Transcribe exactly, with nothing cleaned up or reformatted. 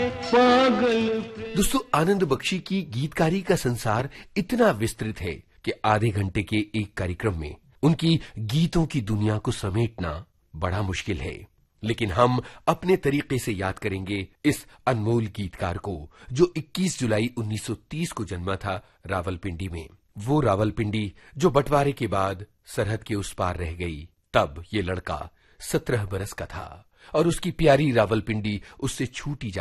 दोस्तों, आनंद बख्शी की गीतकारी का संसार इतना विस्तृत है कि आधे घंटे के एक कार्यक्रम में उनकी गीतों की दुनिया को समेटना बड़ा मुश्किल है। लेकिन हम अपने तरीके से याद करेंगे इस अनमोल गीतकार को, जो इक्कीस जुलाई उन्नीस सौ तीस को जन्मा था रावलपिंडी में। वो रावलपिंडी जो बंटवारे के बाद सरहद के उस पार रह गई। तब ये लड़का सत्रह बरस का था और उसकी प्यारी रावलपिंडी उससे छूटी जा